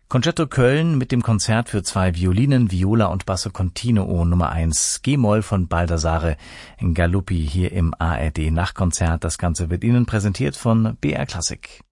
Concerto Köln mit dem Konzert für 2 Violinen, Viola und Basso Continuo Nummer 1 G-Moll von Baldassare Galuppi hier im ARD Nachtkonzert. Das Ganze wird Ihnen präsentiert von BR Classic.